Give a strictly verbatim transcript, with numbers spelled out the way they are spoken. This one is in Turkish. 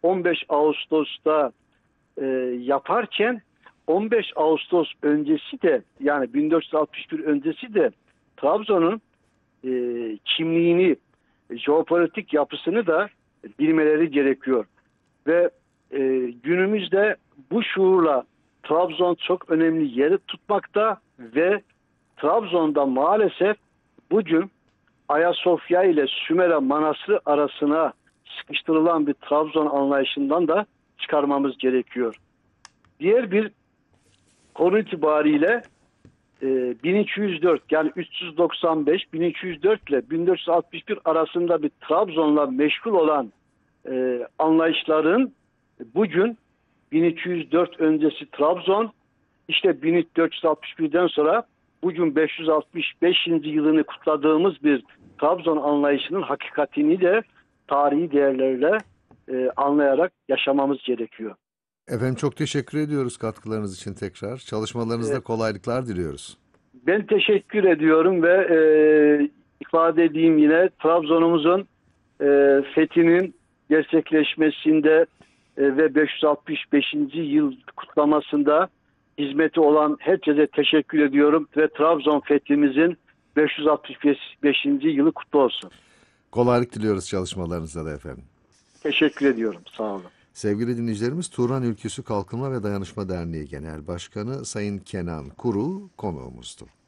on beş Ağustos'ta e, yaparken on beş Ağustos öncesi de, yani bin dört yüz altmış bir öncesi de Trabzon'un e, kimliğini, jeopolitik yapısını da bilmeleri gerekiyor. Ve e, günümüzde bu şuurla Trabzon çok önemli yeri tutmakta ve Trabzon'da maalesef bugün Ayasofya ile Sümele Manastırı arasına sıkıştırılan bir Trabzon anlayışından da çıkarmamız gerekiyor. Diğer bir konu itibariyle e, bin iki yüz dört, yani üç yüz doksan beş bin iki yüz dört ile bin dört yüz altmış bir arasında bir Trabzon'la meşgul olan e, anlayışların bugün bin iki yüz dört öncesi Trabzon, işte bin dört yüz altmış birden sonra bugün beş yüz altmış beşinci yılını kutladığımız bir Trabzon anlayışının hakikatini de tarihi değerlerle e, anlayarak yaşamamız gerekiyor. Efendim çok teşekkür ediyoruz katkılarınız için tekrar. Çalışmalarınızda Evet. kolaylıklar diliyoruz. Ben teşekkür ediyorum ve e, ifade edeyim, yine Trabzon'umuzun e, fethinin gerçekleşmesinde e, ve beş yüz altmış beşinci yıl kutlamasında hizmeti olan herkese teşekkür ediyorum ve Trabzon fethimizin beş yüz altmış beşinci yılı kutlu olsun. Kolaylık diliyoruz çalışmalarınızda da efendim. Teşekkür ediyorum. Sağ olun. Sevgili dinleyicilerimiz, Turan Ülküsü Kalkınma ve Dayanışma Derneği Genel Başkanı Sayın Kenan Kuru konuğumuzdu.